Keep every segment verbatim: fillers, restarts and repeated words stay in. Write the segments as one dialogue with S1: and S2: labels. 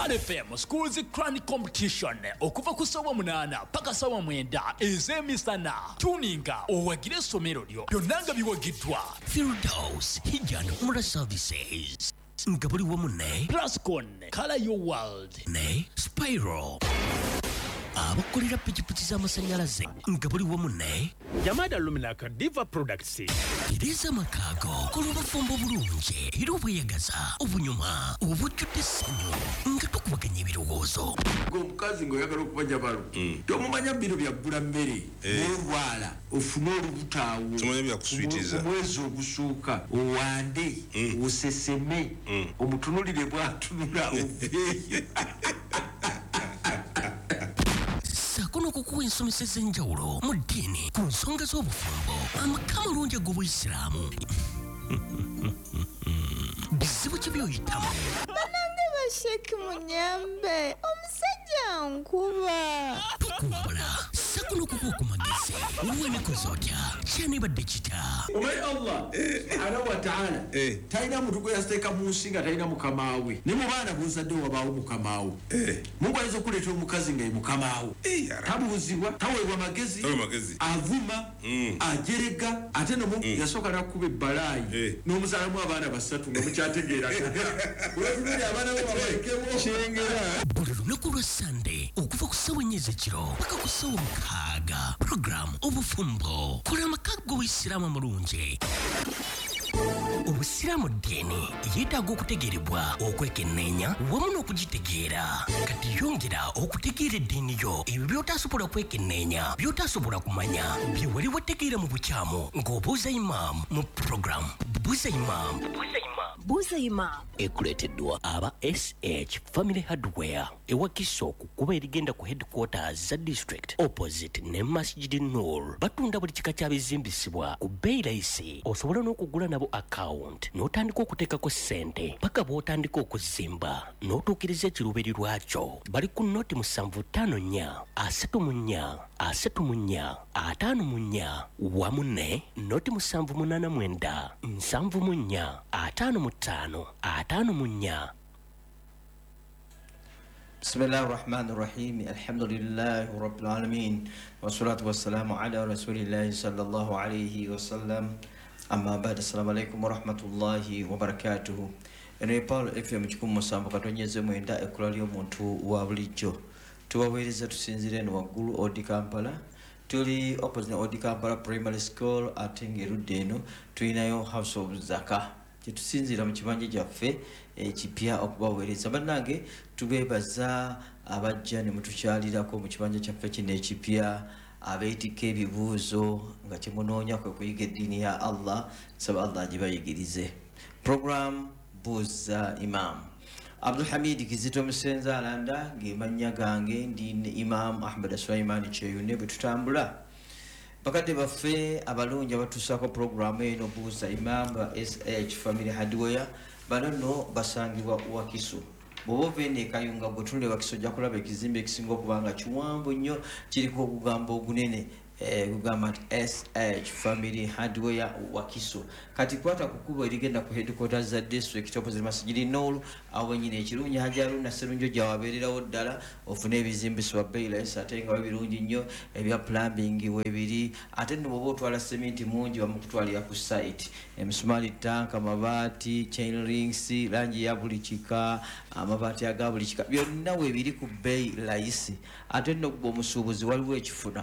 S1: R F M Schools Crown Competition okuva ku sawa munana paka sawa mwenda ez'emisana tuninga owagire essomero lyo byonna nga biwagiddwa
S2: Firdaus Hijjan Umrah Services nga buli wamu ne
S1: Plascon Color Your World
S2: ne Spiral abakolera pikipiki z'amasanyalaze nga buli wamu ne
S3: Yamada Luminaka Diva Products
S2: Tereza Makago kolubafumbo bulungi era obweyagaza obunyuma obujjudde essanyu nga tukubaganya ebirowoozo
S4: omukazi ng'oyagala okubanja balo tomumanya bino byaggula mmere n'olwala ofune olubutaawo omwezi ogusooka owande oseseme omutunulire bw'atunula oveeyo
S2: sakono kukuwa ensomesa ez'enjawulo mu ddiini ku nsonga z'obufumbo amaka malungi ag'obuyisiraamu bizibu ki by'oyitamu
S5: banange basheki munyambe omusajja nkuba
S2: tukumbula sakono kukuwa ku magezi wemikozi otya kyanibadde kita
S4: omanyi allah subhanahu wa ta'ala talina muntu gwe yasiteeka mu nsi nga talina mukamaawe ne mu baana b'ozadde wabaawo mukamaawo mungu ayinza okuleetera omukazi nga ye mukamaawo tabuuzibwa taweebwa magezi avuma ajerega ate nomu yasooka n'akkuba ebbalaayi n'omuzaalamu abaana basatu nga mukyategeera olwatulire abaana bo babalekemo kyengera
S2: buli lunaku lwa sande okuva ku ssawa ennya ez'ekiro paka ku ssawa mukaaga program obufumbo kola amaka g'obuyisiraamu amulungi obusiraamu ddiini yeetaaga okutegeerebwa okwekenneenya wamu n'okugitegeera kati yongera okutegeera eddiini yo ebyo by'otaasobola kwekenneenya by'otaasobola kumanya bye wali wategeera mu bukyamu ng'obuuza imaamu mu program buuza imaamu buuza imaamu ekuleeteddwa aba S H Family Hardware ewakiso ku kuba erigenda ku headquarters za district opposite ne Masjid Noor batunda buli kika kyabizimbisibwa ku bbeeyi layisi osobola n'okugula nabo account n'otandika okuteekako ssente paka bw'otandika okuzimba n'otuukiriza ekiruubiri lwakyo bali ku noti musanvu ttaano nnya asatu mu nnya asatu mu nnya ataano mu nnya wamu ne noti musanvu munaana mwenda nsanvu mu nnya ataano mu ttaano ataano mu nnya.
S6: بسم الله الرحمن الرحيم الحمد لله رب العالمين والصلاة والسلام على رسول الله صلى الله عليه وسلم أما بعد السلام عليكم ورحمة الله وبركاته ene Paul F M kikumu musanvu katonyeze mwenda ekula ly'omuntu wa bulijjo tubaweereza tusinzire eno waggulu Odi Kampala tuli opposite Odi Kampala Primary School ate ng'erudde eno tulinayo House of Zaka kitusinzira mu kibanja gyaffe ekipya okubaweereza bannange tubeebaza abajja ne mutukyalirako mu kibanja kyaffe kino ekipya abeetika ebibuuzo nga kyemunoonya kwe kuyiga eddiini ya Allah nsaba Allah agibayigirize program buuza imam Abdul Hamid Kizito Musenza alanda ng'emannya gange ndi Imam Ahmed Sulaiman Kyeyune bwe tutambula bakadde baffe abalungi abatuusaako programu eno buuza imam ba S H Family Hardware bano nno basangibwa Wakiso bw'oba ova eno ekayunga gwe tunule Wakiso ojja kulaba ekizimbe ekisinga okuba nga kiwanvu nnyo kiriko obugambo ogunene kugamba nti S H Family Hardware Wakiso kati kwata kukuba erigenda ku headquarters za district opposite Masjid Noor awo nyine ekirungi hajaru na serunjo gyawabeererawo ddala ofune ebizimbisibwa bbeeyi layisi ate nga birungi nnyo ebya plumbing webiri ate nno bw'oba otwala sementi mungi bamukutwalira ku site emisumaali tanka amabaati chain rings langi ya buli kika amabaati aga buli kika byonna webiri ku bbeeyi layisi ate nno kuba omusuubuzi waliwo ekifuna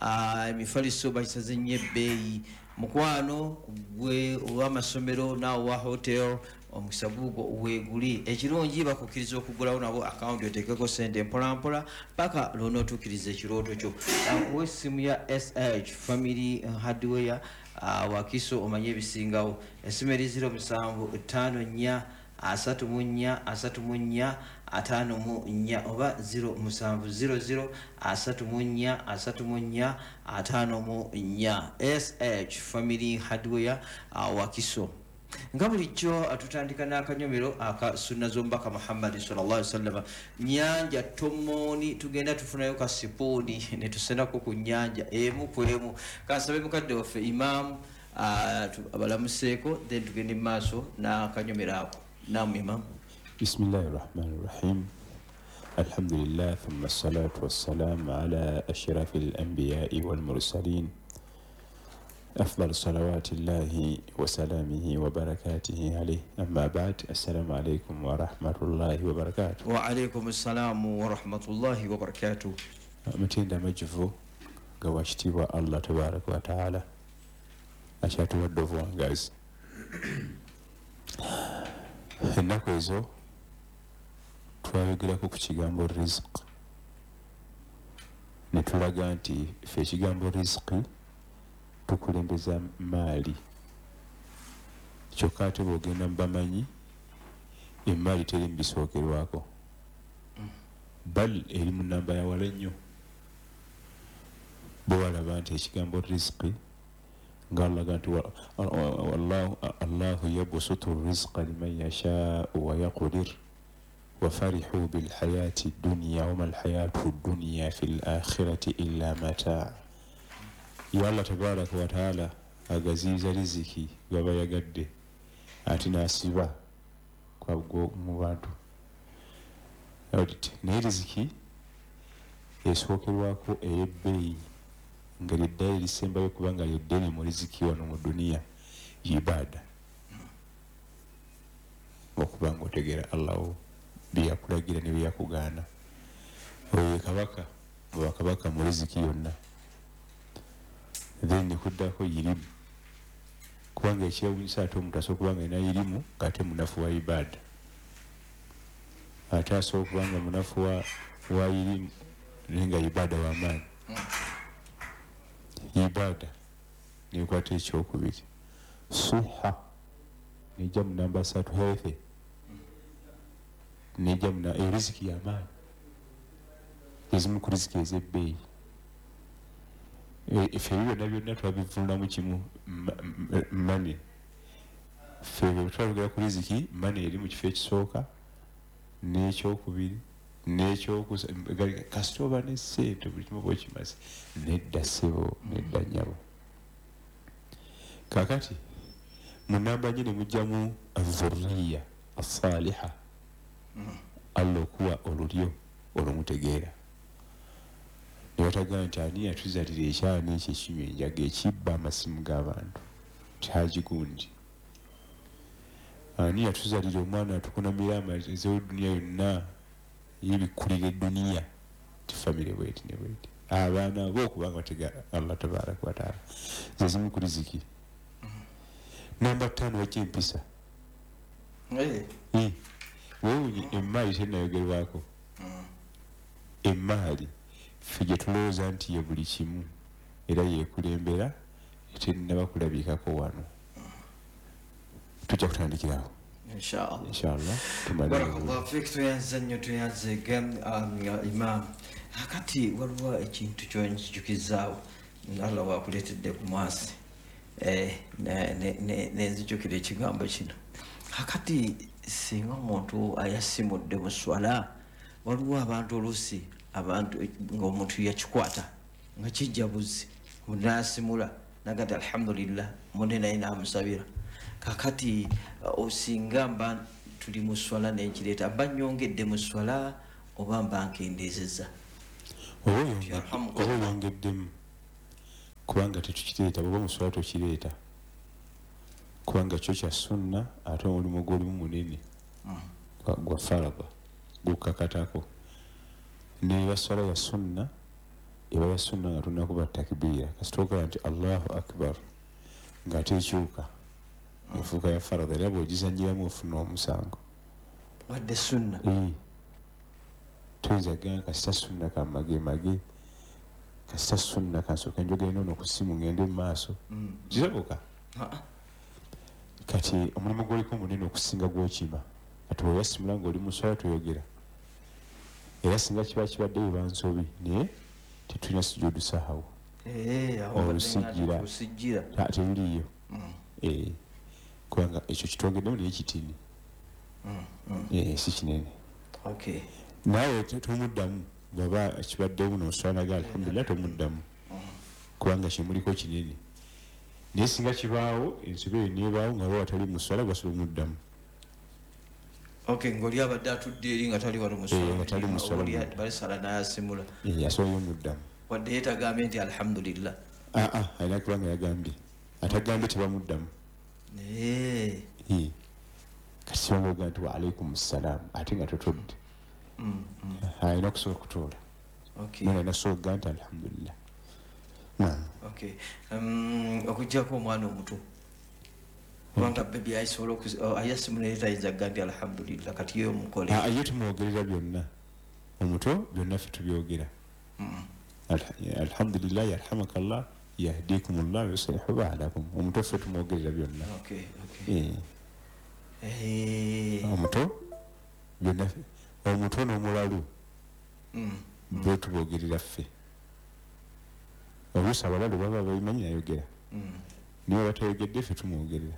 S6: emifaliso bakisaze nnyo ebbeeyi mukwano gwe olw'amasomero naawe wa hotel omukisa gugwo weeguli ekirungi bakukkiriza okugulawo nabo akawunti oteekeko sente mpolampola paka lw'onootuukiriza ekirooto kyo akuwa essimu ya S H Family Hardware Wakiso omanye ebisingawo essimu eri ziro musanvu ttaano nnya asatu mu nnya asatu mu nnya ataano mu nnya oba ziro musanvu ziro ziro asatu mu nnya asatu mu nnya ataano mu nnya S H Family Hardware Wakiso nga bulijjo atutandika n'akanyomero aka sunna z'omubaka Muhammad sallallahu alaihi wasallam nyanja tomoni tugenda tufunayo ka sipooni ne tusenako ku nyanja emu ku emu kansabe mukadde waffe imam abalamuseeko then tugende mu maaso n'akanyomero ako naam imam
S7: بسم الله الرحمن الرحيم الحمد لله ثم الصلاة والسلام على أشرف الأنبياء والمرسلين أفضل صلوات الله وسلامه وبركاته عليه أما بعد السلام عليكم ورحمة الله وبركاته.
S6: وعليكم السلام ورحمة الله وبركاته.
S7: متين مجفو قواشتي الله تبارك وتعالى أشاتو ودفو غاز ennaku ezo twayogerako ku kigambo rizq ne tulaga nti ffe ekigambo rizqi tukulembeza maali kyokka ate bw'ogenda mu bamanyi emaali teri mu bisookerwako bal eri mu namba ya wala nnyo bwe walaba nti ekigambo rizqi قال لك والله الله يبسط الرزق لمن يشاء ويقدر وفرحوا بالحياة الدنيا وما الحياة الدنيا في الآخرة إلا متاع. يا الله تبارك وتعالى أغزيز رزقي غبا يغدي أتنا سيبا كوغو مبادو أودت نرزقي يسوكرواكو أيبي ngeri ddala lisembayo kubanga yeddene mu riziki wano mu duniya ibada okubanga otegera allahu byeyakulagira ne byeyakugaana oyo kabaka oba kabaka mu riziki yonna then nekuddako irimu kubanga ekirabunisa ate omuntu asobola okubanga ina irimu ng'ate munafu wa ibada ate asobola okubanga munafu wa irimu naye nga ibada w'amaanyi ibada nekwata ekyokubiri siha nejja mu namba satu healthy nejja mu eriziki yamaanyi ezimu ku riziki ez'ebbeeyi ffe ebyo byonna byonna twabivunulamu kimu mane ffe bwe twalugera ku riziki mane eri mu kifo ekisooka n'ekyokubiri kasita oba ne ssente buli kimu bwekimaze nedda ssebo nedda nnyabo kakati mu namba nye ne mujjamu avurriya asaliha alla okuwa olulyo olumutegeera ne batagamba nti ani yatuzalira ekyana ekyo ekinywa enjaga ekibba amasimu g'abantu kyagigundi ani yatuzalira omwana atukunamira amazeo duniya yonna yebikulira eduniya tifamire bweti ne bweti abaana abo okubanga batega allah tabaraka wataala zezimu ku riziki. Namba ttaano wajja empisa wewunye emaali tenayogerwako emaali ffe gye tulowooza nti ye buli kimu era yeekulembera teninaba kulabikako wano tujja kutandikirawo inshallah inshallah
S6: barakallahu fik tuyanze nnyo tuyanze gem imam akati waliwo ekintu kyonjijukizaawo allah wakuleetedde ku mwasi eh nenzijukira ekigambo kino akati singa omuntu ayasimudde mu swala waliwo abantu oluusi abantu ng'omuntu yakikwata nga kijja buzi munasimula nagati alhamdulillah munne naye namusabira kakati osinga mba tuli mu swala n'ekireeta mba nnyongedde mu swala oba mba nkendezeza
S7: oba oyongeddemu kubanga tetukireeta bwoba mu swala tokireeta kubanga kyo kya sunna ate omulimu gw'olimu munene gwa faraba gukakatako neba swala ya sunna eba ya sunna nga tunakuba takbiira kasita okola nti allahu akbar ng'ate ekyuka efuuka ya farada era bw'ogizanyiramu ofuna omusango
S6: wadde sunna
S7: tuyinza gamba kasita sunna kamage mage kasita sunna kansooka njogera nono ku ssimu ngende mu maaso kirabuka kati omulimu gw'oliko munene okusinga gw'okima kati weyasimula ng'oli mu swala toyogera era singa kiba kibadde bibansobi naye tetulina sujudu sahawu
S6: olusijjira
S7: teruliyo kubanga ekyo kitwogeddemu naye kitini si kinene nawe tomuddamu bwaba kibaddewo noswanaga alhamdulillah tomuddamu kubanga kimuliko kinene naye singa kibaawo ensobi eyo nebaawo nga ba watali muswala gwasobola omuddamu
S6: okay ngoli abadde atudde eri nga tali wano
S7: Eh, nga tali mu swala.
S6: oli balisala n'asimula
S7: Eh, yasobola omuddamu.
S6: wadde yeetagambye nti alhamdulillah
S7: Ah ah, alina kuba nga yagambye. Atagambye tebamuddamu.
S6: Eh,
S7: Eh. Kati sibanga ogamba nti wa alaikum salaam ate nga totodde.
S6: mm, mm,
S7: Alina kusooka kutuula.
S6: okay
S7: Nona nasooka okugaa nti alhamdulillah. Naam.
S6: okay um, okuggyako omwana omuto kubanga bebi ayisobola ayasimula era tayinza kugaa nti alhamdulillah kati ye omukole
S7: Ah, ye tumwogerera byonna. Omuto byonna ffe tubyogera.
S6: Mm,
S7: Al- alhamdulillah yarhamakallah yahdikumullah wa yuslihu balakum. Omuto ffe tumwogerera byonna.
S6: okay okay
S7: Eh,
S6: Eh,
S7: omuto byonna ffe. Omuto n'omulalu
S6: mm,
S7: bo tubogerera ffe. Oluusi abalalu baba babimanyi nayogera.
S6: mm.
S7: Niwe batayogedde ffe tumwogerera.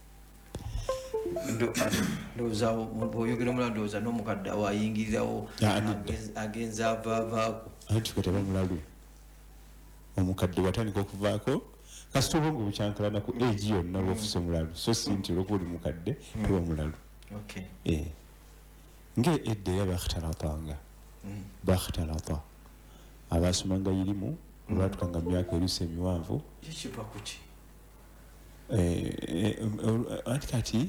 S6: Ndo- ndowooza bw'oyogera omulala ndowooza n'omukadde awo ayingirirawo
S7: Ah, nedda.
S6: agenza- agenza avaavaako
S7: Anti kati aba mulalu. Omukadde watandika okuvaako kasita obwongo bukyankalana ku egi yonna bwofuse mulalu. So si nti olwokuba oli mukadde toba mulalu.
S6: okay
S7: Eh. Nge edda era bakhtalatanga.
S6: Mm.
S7: Bakhtalata. Abasomanga irimu olwatukanga mu myaka eruusi emiwanvu.
S6: kikiva kuki
S7: Eh, eh, eh, anti kati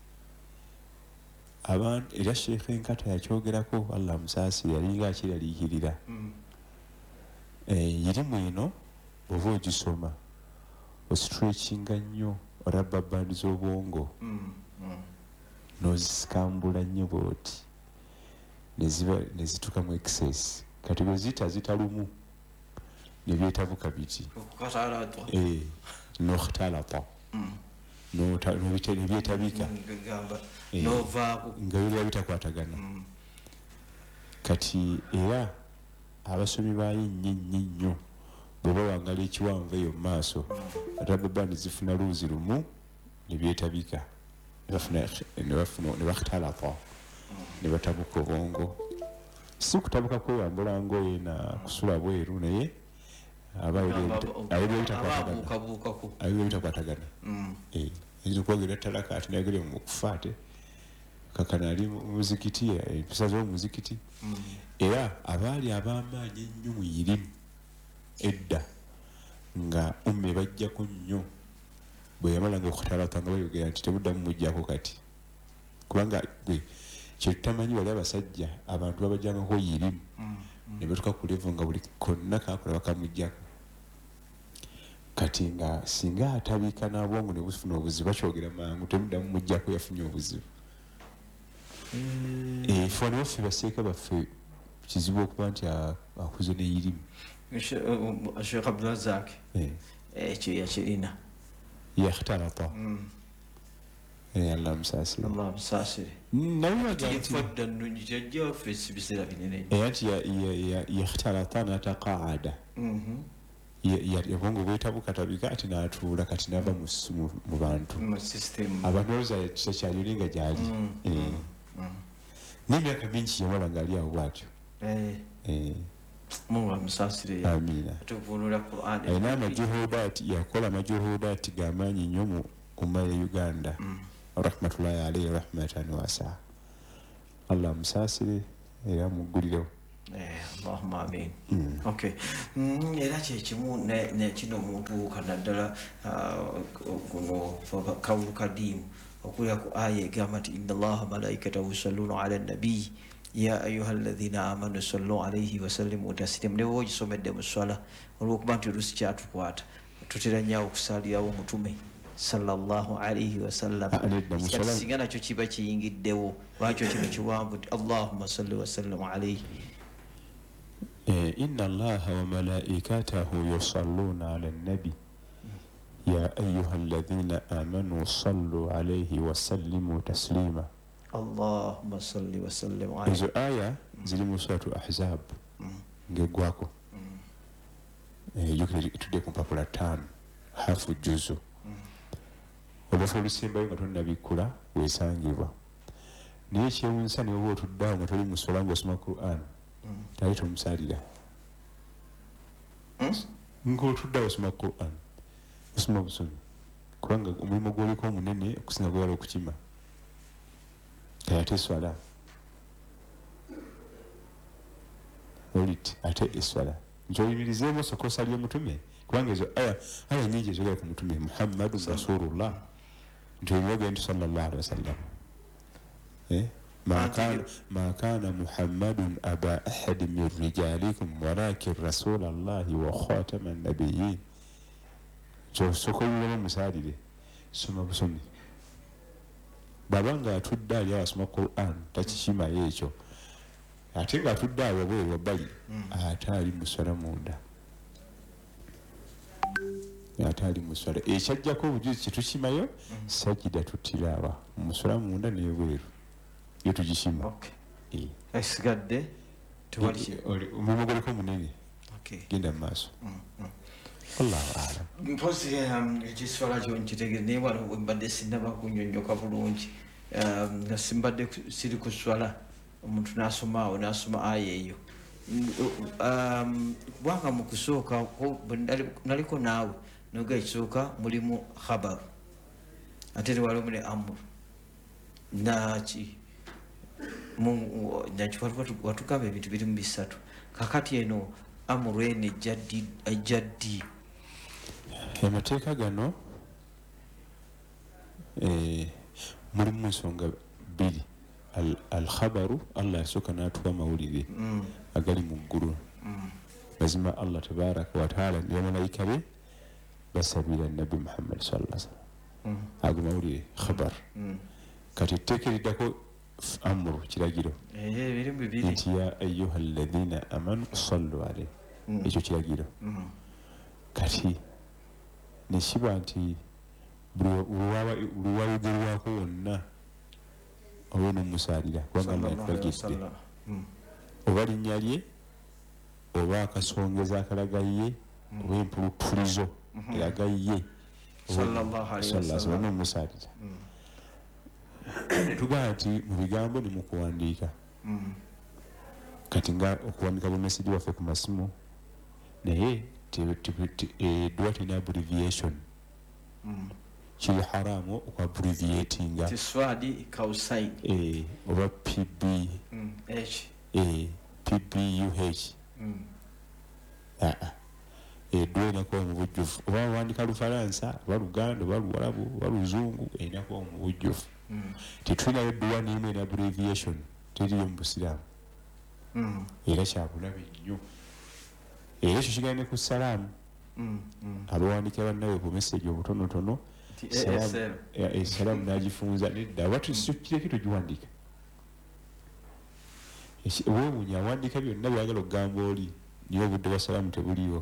S7: abantu era sheekh enkata yakyogerako allah musaasi yalinga akiraliikirira.
S6: Mm,
S7: Eh, irimu eno bw'oba ogisoma ostretchinga nnyo rubber band z'obwongo
S6: mm, mm.
S7: n'ozisikambula nnyo bw'oti ne ziba ne zituuka mu excess kati bwe zita zitalumu ne byetabuka biti
S6: okukatalatwa
S7: eh, n'okhtalata n'ota- n'obite- ne byetabika
S6: gamba
S7: Eh.
S6: novaako
S7: nga biriba bitakwatagana.
S6: Mm,
S7: Kati era abasomi baayo nnyo nnyo nnyo bw'oba wangala ekiwanvu eyo mu maaso rubber band zifuna luuzi lumu ne byetabika ne bafuna ne bafuna ne bakhtalata ne batabuka obwongo. Si kutabuka kweyambula ngoye na kusula bweru naye aba ayo bitakwatagana.
S6: abaabuukabuukako
S7: Ayo bitakwatagana.
S6: Mm,
S7: Eh, ezo kwogera talaka ati nayogere mu kufaate kakana ali mu muzikiti empisa z'omuzikiti
S6: mm.
S7: era abaali ab'amaanyi ennyo mu irimu edda nga umme bajjako nnyo bwe yamalanga okutalata nga bayogera nti tebuddamu mujjako kati kubanga gwe kyetutamanyi bali abasajja abantu babajjangako irimu ne batuka ku levo nga buli konna kakola bakamujjako kati nga singa atabika n'abwongo ne bufuna obuzibu bakyogera mangu tebuddamu mujjako yafunye obuzibu. Eh, ffe wano baffe baseeka baffe kizibu okuba nti a- akuze n'eyirimu.
S6: Sheikh Abdulrazak
S7: Eh,
S6: ekyo yakirina
S7: yakhtalata.
S6: Mm,
S7: Eh, allah musaasire.
S6: allah musaasire
S7: naye baga nti
S6: yefadda nnungi kyajja waffe si biseera binene
S7: eh, anti ya- ya- ya- yakhtalata n'ataqaada.
S6: Mhm.
S7: Ya- ya- obwongo bwetabukatabika ati n'atuula kati n'ava mu s- mu mu bantu
S6: mu system
S7: abantu balowooza kyakyali nga gyali.
S6: Mm,
S7: Eh, n'emyaka mingi yamala ng'ali awo bw'atyo.
S6: Eh,
S7: Eh,
S6: mungu musaasire
S7: amiina.
S6: tuvunula Quran
S7: alina amajuhudaati yakola amajuhudaati g'amaanyi nnyo mu umma ya uganda rahmatullahi alaihi rahmatan wasa. allah musaasire era muggulirewo.
S6: Eh, Allahumma amin. Okay. Mm, era kyekimu ne ne kino omuntu kanaddala kuno kawulu kadimu okulya ku aya egamba nti inna allaha malaikatahu yusalluna ala nabiyi ya ayuha alladhina amanu sallu alaihi wasallimu taslima. ne bwe ogisomedde mu swala olwokuba nti olusi kyatukwata tutera nnyo okusalirawo omutume sallallahu alaihi wasallam.
S7: Ah, nedda mu swala-
S6: singa nakyo kiba kiyingiddewo lwakyo kino kiwanvu nti allahumma salli wasallim alaihi.
S7: Eh, inna allaha wa malaikatahu yusalluna ala nabi ya ayuha alladhina amanu sallu alaihi wasallimu taslima.
S6: Allahumma salli wa sallim alaihi.
S7: ezo aya ziri mu suratu ahzab ng'eggwako. Eh, jukira etudde ku mpapula ttaano hafu juzu. olufu olusembayo nga tonnabikkula weesangibwa naye ekyewunsa ne oba otuddeawo nga toli musola ng'osoma Quran tali tomusalira ng'otuddeawo osoma Quran osoma busomi kubanga omulimu gw'oliko omunene okusinga gwewala okukima kayate swala olit ate eswala njoyimirizemu sokosa lye mutume kubanga ezo aya aya nyingi ezogera ku mutume Muhammadu Rasulullah njoyoge nti sallallahu alaihi wasallam eh ما كان ما كان محمد أبا أحد من رجالكم ولكن رسول الله وخاتم النبيين. so soko yule musadire soma busoni babanga atudda ali asoma Quran takishima yecho ate nga atudda wabwe wabali atali musala munda atali musala ekyajja ko bujuzi kitushimayo sajida tutilaba musala munda ne weru yetu jishima.
S6: Okay. Eh. Asigadde tuwali
S7: oli umugore ko munene.
S6: Okay.
S7: Genda maso.
S6: Mm. mm.
S7: Allahu a'lam.
S6: Mpozi um jiswala jo nchitege ne wano mbadde sinaba kunyonyoka bulungi. Um nasimbadde siri kuswala omuntu nasoma nasoma ayeyo. Um bwanga mukusooka ko naliko nawe noga isoka mulimu khabar. Ateri walo mune amur. Nachi mu nyachwatu watukabe bintu biri mbisatu kakati eno amurene jadi ajadi
S7: amateeka gano eh muri musonga bili al al khabaru Allah yasuka natuwa mawulide mm. agali mu ggulu mm. lazima Allah tabaraka wa taala ya malaika be basabira nabi Muhammad sallallahu alaihi wasallam mm. agu mawulide khabar mm. kati tekeridako amru kiragiro
S6: eh biri bibiri
S7: nti ya ayyuha alladhina amanu sallu alayhi ekyo kiragiro kati neshiba nti buluwawa buluwayogerwako wonna oba nomusalira kubanga Allah yatulagidde oba linnya lye oba akasongeza akalagaye oba empulutulizo eragaye
S6: sallallahu alayhi wasallam
S7: nomusalira tugamba nti mu bigambo ni mu kuwandiika kati nga okuwandiika bu message waffe ku masimu naye edduwa tina abbreviation kiri haramu oku abbreviatinga
S6: tiswadi kausain
S7: oba pb pbuh edduwa enakuba mu bujjufu oba wandika Lufalansa oba Luganda oba Luwarabu oba Luzungu enakuba mu bujjufu tetulinayo edduwa n'emu ena abbreviation teriyo mu busiraamu era kyabulabe nnyo era ekyo kigenda ne ku salaamu abawandiika bannawe ku message obutonotono essalaamu n'agifunza nedda oba tukireke togiwandiika weewuunya awandiika byonna byagala okugamba oli niyo obudde bwa salaamu tebuliiwo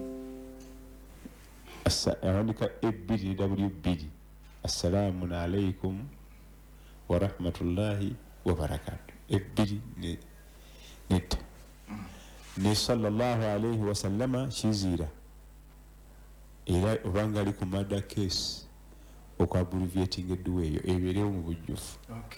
S7: awandiika ebbiri ne w bbiri assalaamu alaikum wa rahmatullahi wa barakatuh ebbiri ne netta ne sallallahu alayhi wa sallama kizira era obanga ali ku mada case okwa abbreviating edduwa eyo ebeerewo mu bujjufu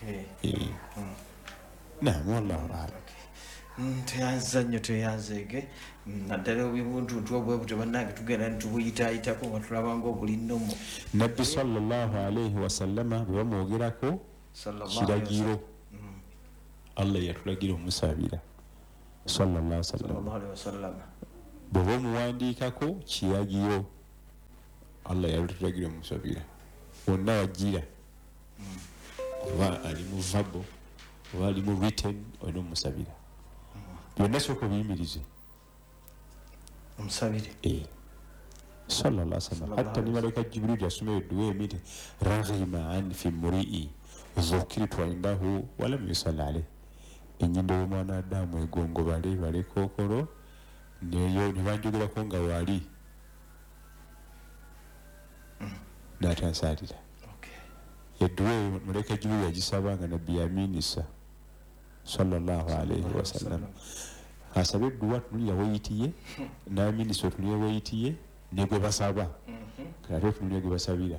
S7: naam wallahu a'lam.
S6: Teyanza nnyo teyanzeege naddala obuntuntu obwebuto bannange tugenda nitubuyitaayitako nga tulabanga obuli nnomo
S7: nabbi sallallahu alayhi wasallama bwe bamwogerako kiragiro Allah yatulagira omusabira sallallahu
S6: alayhi wasallam
S7: bwe bamuwandiikako kiragiro Allah yatulagira omusabira wonna wagira oba ali mu verbal oba ali mu written olina omusabira byonna sooka obiyimirize
S6: omusabire
S7: sallallahu alaihi wasallam hatta ni malaika Jibril yasomera edduwa emiti raghima an fi muri'i dhukirtu indahu walam yusalla alayhi enyindo y'omwana Adamu egongobale balekokolo neyo nibanjogerako nga wali n'atansaalira edduwa malaika Jibril yagisabanga nabbi yaminisa sallallahu alayhi wasallam asabe edduwa tunulira weyitiye n'aminisa otunulira weyitiye ne gwe basaba kati otunulira gwe basabira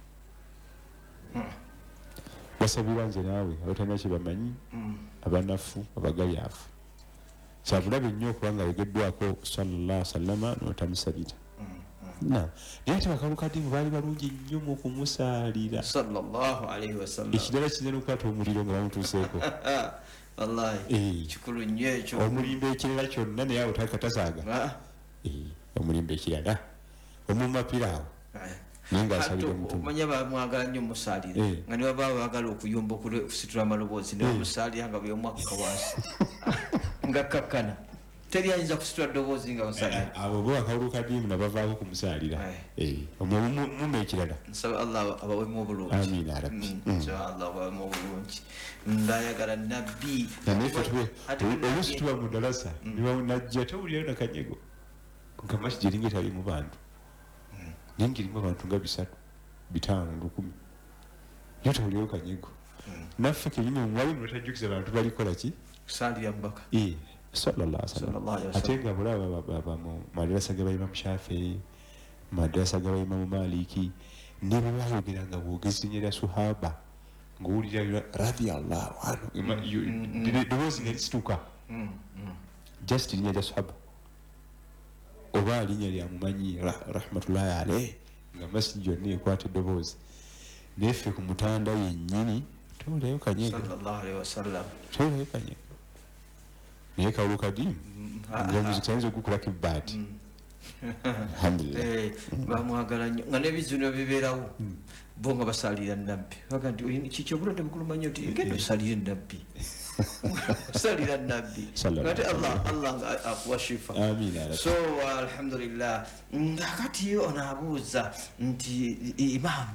S7: basabira nze naawe abatalina kye bamanyi abanafu abagayaafu kyabulabe nnyo okubanga ayogeddwako sallallahu alaihi wasallama n'otamusabira na naye ate bakalukadimu baali balungi nnyo mu kumusaalira
S6: sallallahu alaihi wasallam
S7: ekirala kinene okukwata omuliro nga bamutuuseeko
S6: wallahi kikulu nnyo ekyo
S7: omulimba ekirala kyonna naye awo takasaaga omulimba ekirala omumapiraawo naye ngaasalira mutumu
S6: omanya bamwagala nnyo musaalira nga ne baba baagala okuyomba okusitula amaloboozi ne bamusaalira nga buli omu akka wansi nga kakkana teri ayinza kusitula ddoboozi nga musaalira
S7: abo bo akalulu kadimu nabavaako kumusaalira muma ekirala
S6: nsaba allah abawemu obulungi
S7: amina rabbi
S6: nsaba allah abawemu obulungi ndayagala nabbi
S7: oluusi tuba mu dalasa najja tewulirayo nakanyego nga masjidi ng'etali mu bantu naye ngirimu abantu nga bisatu bitaano lukumi yo tewulirayo kanyego naffe kenyini omwali munotajjukiza abantu balikola ki
S6: kusaalira mubaka
S7: sallallahu alaihi wasallam ate nga bulaba mu madrasa ga Imam Shafi'i madrasa ga Imam Maliki ne bayogera nga bwogezi nyera suhaba ng'owulira radiyallahu anhu ddoboozi nga lisituka just linnya lya sahaba oba linnya lyamumanyi rahmatullahi alayhi nga masjidi yonna ekwata eddoboozi naye ffe ku mutanda yennyini tewulirayo kanyego tewulirayo kanyego naye kawulu kadimu ngaomuziki ayinza ogukulako ebbaati alhamdulillah
S6: bamwagala nnyo nga n'ebizino bibeerawo bo nga basaalira nabbi baga nti kiki obulwadde bukulumanya oti genda osalire nabbi osalira nabbi ate allah nga akuwa shifa so alhamdulillah ngakati ono abuuza nti imamu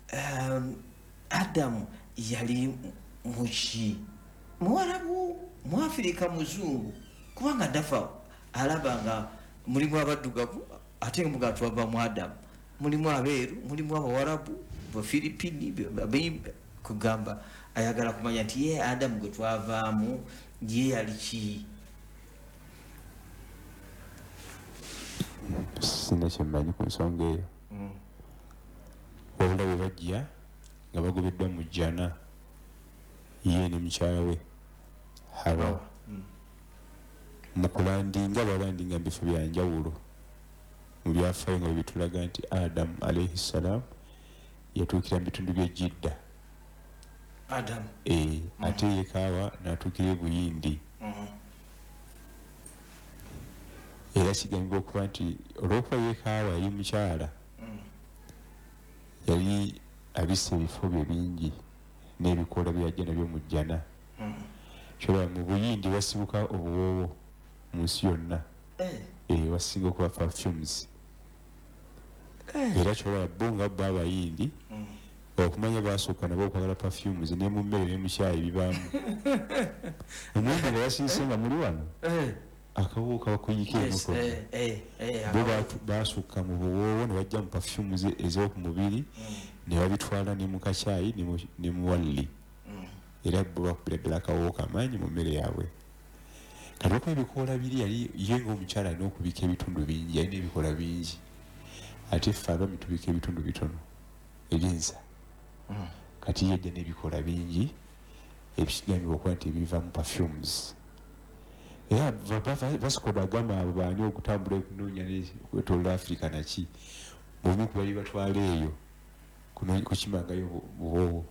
S6: adamu yali muki muwarabu muafirika muzungu kubanga dafa alaba nga mulimu abaddugavu ate nga muga twava mu adamu mulimu abeeru mulimu abawarabu bafiripini kugamba ayagala kumanya nti ye adamu gwe twavaamu ye yali ki
S7: sina kyemmanyi ku nsonga eyo wabula bwe bajja nga bagobeddwa mu jjana ye ne mukyala we hawa mu kulandinga balandinga mu bifo byanjawulo mu byafaayo nga bibitulaga nti adamu alaihi ssalam yatuukira mu bitundu by'ejjidda
S6: adamu
S7: ate yekaawa n'atuukira ebuyindi era kigambibwa okuba nti olw'okuba yekaawa yali mukyala yali abisse ebifo bye bingi n'ebikoola byajja nabyo mu jjana kyolaba mu buyindi wasibuka obuwoowo mu nsi yonna wasinga okuba perfumes era kyolaba bo nga bo abayindi okumanya basooka nabo okwagala perfumes ne mu mmere ne mu kyayi bibaamu omwenge nga basiise nga muli wano akawuka bakuyika emukozi bo basukka mu buwoowo ne bajja mu perfumes ez'okumubiri ne babitwala ne mu kakyayi ne mu walli era bo bakubira ddala akawoowo kamaanyi mu mmere yaabwe kati okuba ebikoola biri yali ye ng'omukyala alina okubika ebitundu bingi yalina ebikoola bingi ate ffe abaami tubika ebitundu bitono ebyensa kati yejja n'ebikoola bingi ebikigambibwa okuba nti ebiva mu perfumes era basikoda agamba abo baani okutambula okunoonya kwetolola Africa naki bomu ku bali batwala eyo kukimangayo buwoowo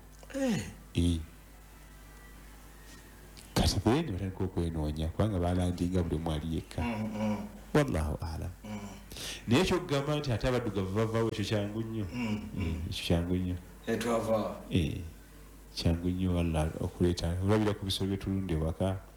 S7: kati beeni batandika okwenoonya kubanga balandinga buli omu ali yekka wallahu alam naye ekyokugamba nti ate abaddugavu bavaawo ekyo kyangu nnyo ekyo kyangu nnyo kyangu nnyo walla okuleeta olabira ku bisolo byetulunda ewaka